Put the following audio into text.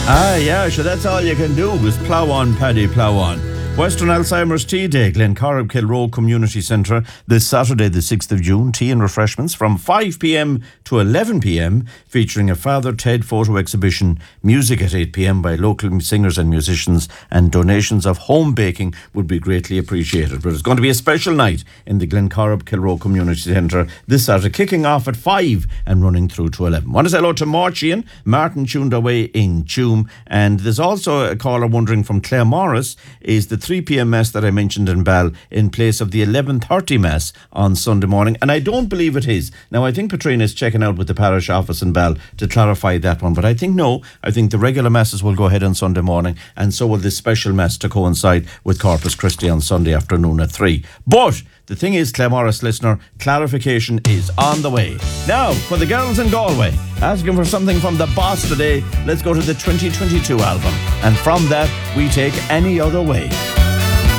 Yeah, sure, that's all you can do is plough on, Paddy, plough on. Western Alzheimer's Tea Day, Glencorrib Kilroe Community Centre, this Saturday, the 6th of June. Tea and refreshments from 5 p.m. to 11 p.m, featuring a Father Ted photo exhibition, music at 8 p.m. by local singers and musicians, and donations of home baking would be greatly appreciated. But it's going to be a special night in the Glencorrib Kilroe Community Centre this Saturday, kicking off at 5 and running through to 11. Want to say hello to Marchian, Martin tuned away in Tuam, and there's also a caller wondering from Claire Morris, is the 3 p.m. Mass that I mentioned in Ball in place of the 11:30 Mass on Sunday morning, and I don't believe it is. Now, I think Patrina is checking out with the parish office in Ball to clarify that one, but I think no, I think the regular Masses will go ahead on Sunday morning, and so will this special Mass to coincide with Corpus Christi on Sunday afternoon at 3. But the thing is, Claire Morris listener, clarification is on the way. Now, for the girls in Galway, asking for something from the boss today, let's go to the 2022 album, and from that we take Any Other Way.